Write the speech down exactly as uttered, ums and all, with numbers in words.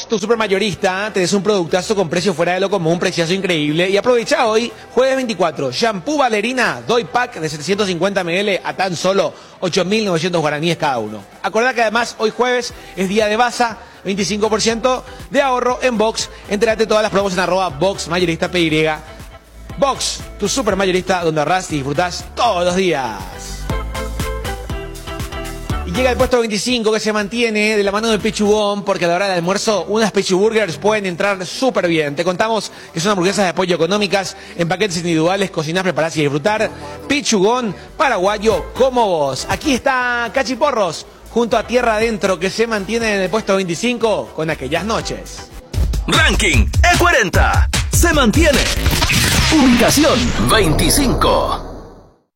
Box, tu supermayorista, tenés un productazo con precio fuera de lo común, precioso, increíble. Y aprovecha hoy, jueves veinticuatro, shampoo Valerina, doy pack de setecientos cincuenta mililitros a tan solo ocho mil novecientos guaraníes cada uno. Acordá que además hoy jueves es día de baza, veinticinco por ciento de ahorro en Box. Entérate de todas las promos en arroba Box Mayorista P Y. Box, tu supermayorista, donde ahorrás y disfrutás todos los días. Y llega el puesto veinticinco, que se mantiene de la mano del Pechugón, porque a la hora del almuerzo unas Pechu Burgers pueden entrar súper bien. Te contamos que son hamburguesas de pollo económicas en paquetes individuales, cocinás, preparás y disfrutar. Pechugón, paraguayo como vos. Aquí está Cachiporros, junto a Tierra Adentro, que se mantiene en el puesto veinticinco con Aquellas Noches. Ranking E cuarenta se mantiene. Ubicación veinticinco.